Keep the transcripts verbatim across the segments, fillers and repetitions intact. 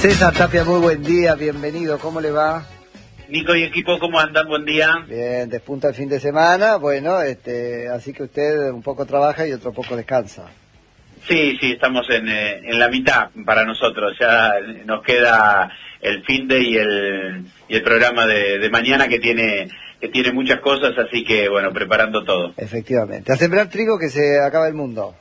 César Tapia, muy buen día, bienvenido, ¿cómo le va? Nico y equipo, ¿cómo andan? Buen día. Bien, despunta el fin de semana, bueno, este, así que usted un poco trabaja y otro poco descansa. Sí, sí, estamos en, eh, en la mitad para nosotros, ya nos queda el fin de y el, y el programa de, de mañana que tiene que tiene muchas cosas, así que bueno, preparando todo. Efectivamente, a sembrar trigo que se acaba el mundo.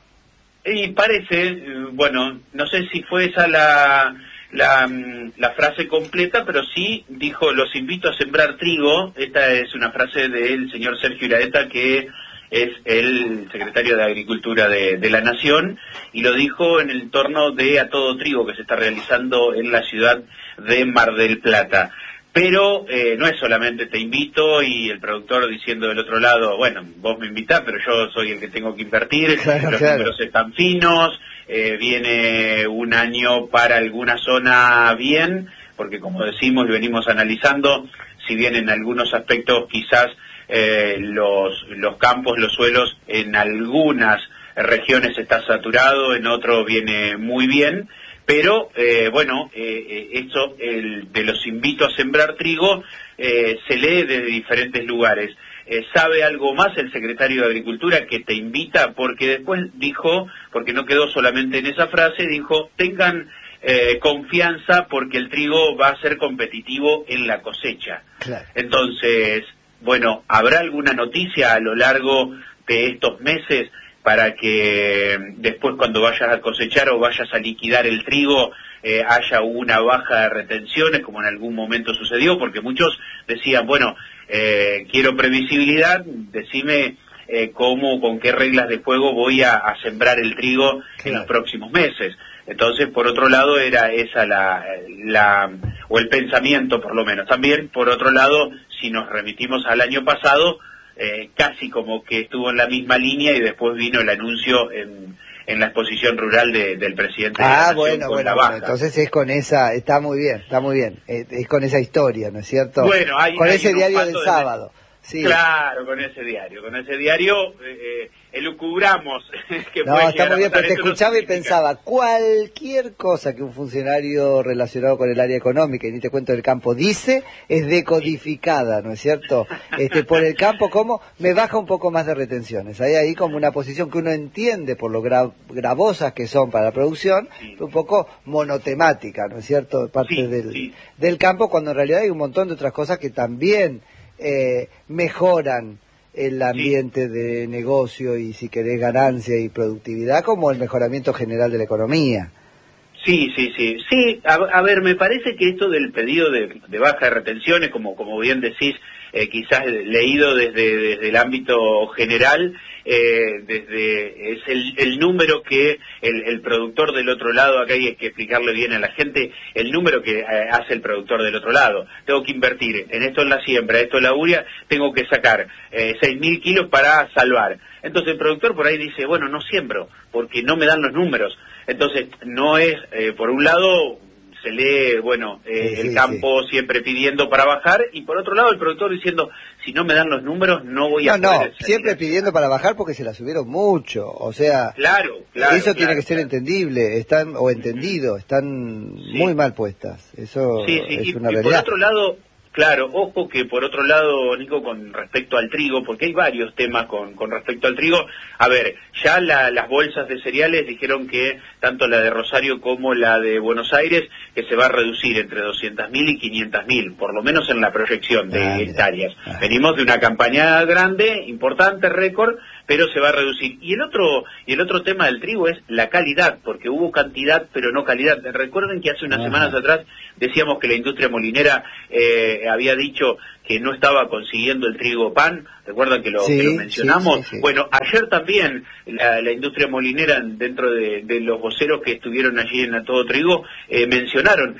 Y parece, bueno, no sé si fue esa la... La, la frase completa, pero sí dijo, los invito a sembrar trigo. Esta es una frase del señor Sergio Iraeta, que es el secretario de Agricultura de, de la Nación, y lo dijo en el entorno de A Todo Trigo, que se está realizando en la ciudad de Mar del Plata. Pero eh, no es solamente te invito y el productor diciendo del otro lado, bueno, vos me invitás, pero yo soy el que tengo que invertir, claro, los claro. números están finos, eh, viene un año para alguna zona bien, porque como decimos y venimos analizando, si bien en algunos aspectos quizás eh, los, los campos, los suelos en algunas regiones está saturado, en otros viene muy bien. Pero, eh, bueno, eh, esto el, de los invito a sembrar trigo eh, se lee desde diferentes lugares. Eh, ¿Sabe algo más el secretario de Agricultura que te invita? Porque después dijo, porque no quedó solamente en esa frase, dijo, tengan eh, confianza porque el trigo va a ser competitivo en la cosecha. Claro. Entonces, bueno, ¿habrá alguna noticia a lo largo de estos meses para que después cuando vayas a cosechar o vayas a liquidar el trigo eh, haya una baja de retenciones, como en algún momento sucedió? Porque muchos decían, bueno, eh, quiero previsibilidad, decime eh, cómo, con qué reglas de juego voy a, a sembrar el trigo claro. en los próximos meses. Entonces, por otro lado, era esa la, la, o el pensamiento por lo menos. También, por otro lado, si nos remitimos al año pasado, Eh, casi como que estuvo en la misma línea y después vino el anuncio en, en la exposición rural de, del presidente ah, de la Nación bueno, con bueno, la baja. bueno, entonces es con esa, está muy bien, está muy bien, es, es con esa historia, ¿no es cierto? Bueno, hay, con hay ese diario del de... sábado. Sí. Claro, con ese diario, con ese diario eh, elucubramos que no, puede está muy bien, pasar. pero te Eso escuchaba no y pensaba, cualquier cosa que un funcionario relacionado con el área económica, y ni te cuento del campo, dice, es decodificada, ¿no es cierto? Este, por el campo, ¿cómo? Me baja un poco más de retenciones. Hay ahí como una posición que uno entiende por lo gra gravosas que son para la producción, sí. un poco monotemática, ¿no es cierto? Parte sí, del, sí. del campo, cuando en realidad hay un montón de otras cosas que también eh, mejoran el ambiente sí. de negocio y, si querés, ganancia y productividad, como el mejoramiento general de la economía. Sí, sí, sí. Sí, a, a ver, me parece que esto del pedido de, de baja de retenciones, como, como bien decís, eh, quizás leído desde, desde el ámbito general, eh, desde es el, el número que el, el productor del otro lado, acá hay que explicarle bien a la gente, el número que eh, hace el productor del otro lado. Tengo que invertir en esto en la siembra, esto en la uria, tengo que sacar eh, seis mil kilos para salvar. Entonces el productor por ahí dice, bueno, no siembro, porque no me dan los números. Entonces, no es, eh, por un lado, se lee, bueno, eh, sí, el campo sí. siempre pidiendo para bajar, y por otro lado el productor diciendo, si no me dan los números, no voy no, a poder... No, siempre pidiendo para bajar porque se la subieron mucho, o sea... Claro, claro. Eso claro, tiene que ser claro. entendible, están o entendido, están sí. muy mal puestas, eso sí, sí. es y, una y realidad. Por otro lado... Claro, ojo que por otro lado, Nico, con respecto al trigo, porque hay varios temas con, con respecto al trigo. A ver, ya la, las bolsas de cereales dijeron que tanto la de Rosario como la de Buenos Aires, que se va a reducir entre doscientas mil y quinientas mil, por lo menos en la proyección de ah, hectáreas. Ah. Venimos de una campaña grande, importante, récord, pero se va a reducir. Y el otro y el otro tema del trigo es la calidad, porque hubo cantidad pero no calidad. Recuerden que hace unas Ajá. semanas atrás decíamos que la industria molinera eh, había dicho que no estaba consiguiendo el trigo pan, recuerdan que lo, sí, que lo mencionamos. Sí, sí, sí. Bueno, ayer también la, la industria molinera, dentro de, de los voceros que estuvieron allí en A Todo Trigo, eh, mencionaron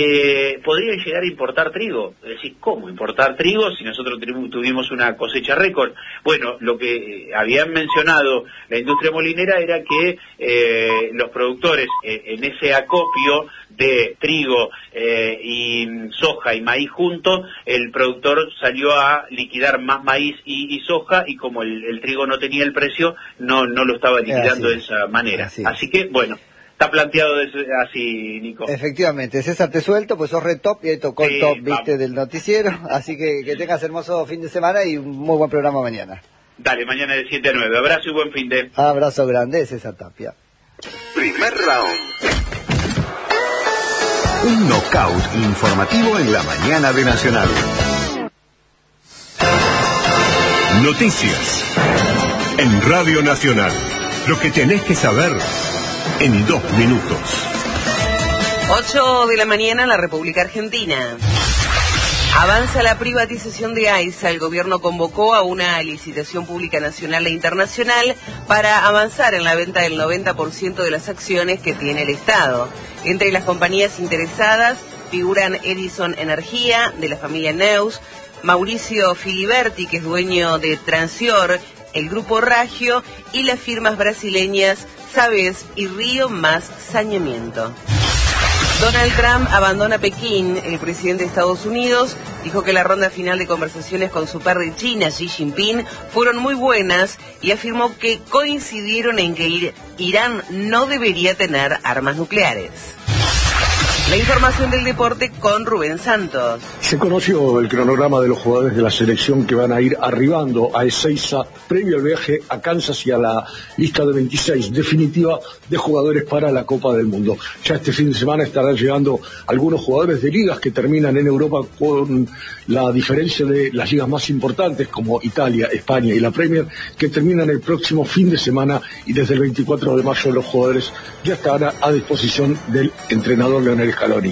que podrían llegar a importar trigo. Es decir, ¿cómo importar trigo si nosotros tuvimos una cosecha récord? Bueno, lo que habían mencionado la industria molinera era que eh, los productores eh, en ese acopio de trigo eh, y soja y maíz juntos, el productor salió a liquidar más maíz y, y soja, y como el, el trigo no tenía el precio, no no lo estaba liquidando de esa manera. Así, Así que, bueno... está planteado así, Nico. Efectivamente, César, te suelto, pues sos re top y ahí tocó sí, el top, viste, vamos. Del noticiero. Así que que tengas hermoso fin de semana y un muy buen programa mañana. Dale, mañana de siete a nueve. Abrazo y buen fin de... Abrazo grande, César Tapia. Primer round. Un knockout informativo en la mañana de Nacional. Noticias. En Radio Nacional. Lo que tenés que saber en dos minutos. ocho de la mañana en la República Argentina. Avanza la privatización de AISA. El gobierno convocó a una licitación pública nacional e internacional para avanzar en la venta del noventa por ciento de las acciones que tiene el Estado. Entre las compañías interesadas figuran Edison Energía, de la familia Neus, Mauricio Filiberti, que es dueño de Transior, el Grupo Ragio y las firmas brasileñas Sabes y Río más Saneamiento. Donald Trump abandona Pekín. El presidente de Estados Unidos dijo que la ronda final de conversaciones con su par de China, Xi Jinping, fueron muy buenas y afirmó que coincidieron en que Irán no debería tener armas nucleares. La información del deporte con Rubén Santos. Se conoció el cronograma de los jugadores de la selección que van a ir arribando a Ezeiza previo al viaje a Kansas y a la lista de veintiséis definitiva de jugadores para la Copa del Mundo. Ya este fin de semana estarán llegando algunos jugadores de ligas que terminan en Europa con la diferencia de las ligas más importantes como Italia, España y la Premier, que terminan el próximo fin de semana, y desde el veinticuatro de mayo los jugadores ya estarán a disposición del entrenador Leonel Scaloni.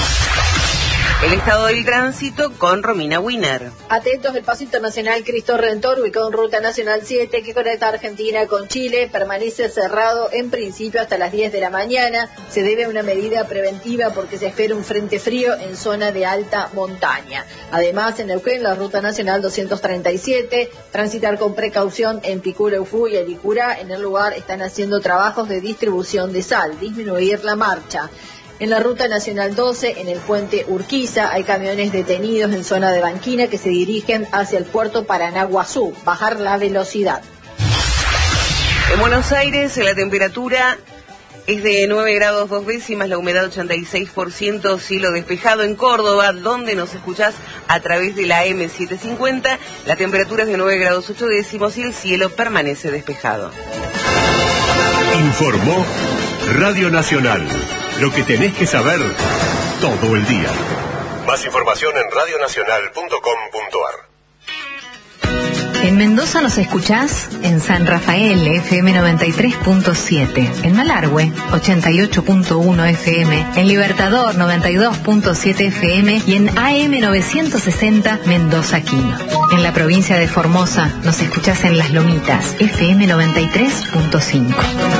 El estado del tránsito con Romina Wiener. Atentos, el paso internacional Cristo Redentor, ubicado en Ruta Nacional siete, que conecta Argentina con Chile, permanece cerrado en principio hasta las diez de la mañana. Se debe a una medida preventiva porque se espera un frente frío en zona de alta montaña. Además, en Neuquén, la Ruta Nacional doscientos treinta y siete, transitar con precaución en Picuraufú y Alicurá. En el lugar están haciendo trabajos de distribución de sal, disminuir la marcha. En la Ruta Nacional doce, en el puente Urquiza, hay camiones detenidos en zona de banquina que se dirigen hacia el puerto Paranaguazú. Bajar la velocidad. En Buenos Aires, la temperatura es de nueve grados dos décimas, la humedad ochenta y seis por ciento, cielo despejado. En Córdoba, donde nos escuchás a través de la eme setecientos cincuenta, la temperatura es de nueve grados ocho décimos y el cielo permanece despejado. Informó Radio Nacional. Lo que tenés que saber todo el día. Más información en radio nacional punto com punto a r. En Mendoza nos escuchás en San Rafael, F M noventa y tres punto siete. En Malargüe, ochenta y ocho punto uno F M. En Libertador, noventa y dos punto siete F M. Y en A M novecientos sesenta, Mendoza Quino. En la provincia de Formosa nos escuchás en Las Lomitas, F M noventa y tres punto cinco.